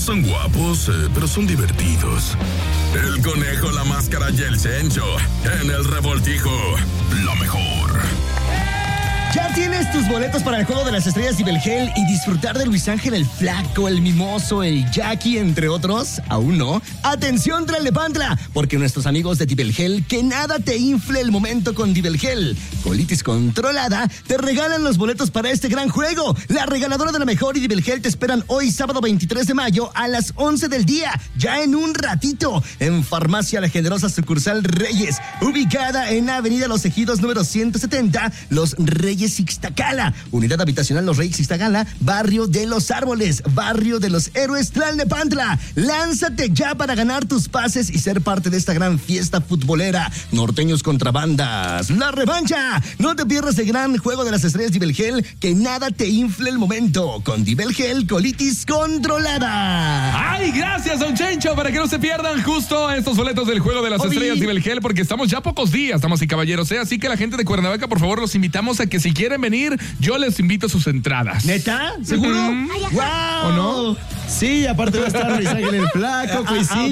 son guapos, pero son divertidos. El Conejo, la Máscara y el Cencho. En el Revoltijo, lo mejor. ¿Ya tienes tus boletos para el Juego de las Estrellas Dibelgel y disfrutar de Luis Ángel el Flaco, el Mimoso, el Jackie, entre otros? ¿Aún no? ¡Atención, Tlalnepantla! Porque nuestros amigos de Dibelgel, que nada te infle el momento con Dibelgel, colitis controlada, te regalan los boletos para este gran juego. La regaladora de la mejor y Dibelgel te esperan hoy, sábado 23 de mayo, a las 11 del día, ya en un ratito, en Farmacia La Generosa Sucursal Reyes, ubicada en Avenida Los Ejidos número 170, Los Reyes Ixtacala, unidad habitacional Los Reyes Ixtacala, barrio de Los Árboles, barrio de los Héroes, Tlalnepantla. Lánzate ya para ganar tus pases y ser parte de esta gran fiesta futbolera. Norteños contra bandas, la revancha. No te pierdas el gran Juego de las Estrellas Dibelgel, que nada te infle el momento. Con Dibelgel, colitis controlada. ¡Ay, gracias, don Chencho! Para que no se pierdan justo estos boletos del Juego de las Estrellas Dibelgel, porque estamos ya a pocos días, damas y caballeros, ¿eh? Así que la gente de Cuernavaca, por favor, los invitamos a que si quieren venir, yo les invito a sus entradas. ¿Neta? ¿Seguro? ¿O no? Sí, aparte va a estar Luis Ángel el Flaco, Coisinho.